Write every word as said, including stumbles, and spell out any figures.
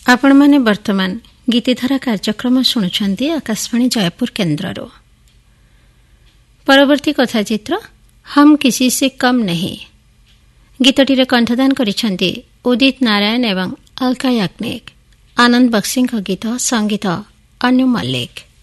ଆପଣମାନେ ବର୍ତ୍ତମାନ ଗୀତିଧାରା କାର୍ଯ୍ୟକ୍ରମ ଶୁଣୁଛନ୍ତି ଆକାଶବାଣୀ ଜୟପୁର କେନ୍ଦ୍ରରୁ। ପରବର୍ତ୍ତୀ କଥାଚିତ୍ର ହମ୍ କିସି ସେ କମ୍ ନେହିଁ। ଗୀତଟିରେ କଣ୍ଠଦାନ କରିଛନ୍ତି ଉଦିତ ନାରାୟଣ ଏବଂ ଅଲକା ୟାଗ୍ନିକ। ଆନନ୍ଦ ବକ୍ସିଙ୍କ ଗୀତ, ସଙ୍ଗୀତ ଅନୁ ମଲ୍ଲିକ।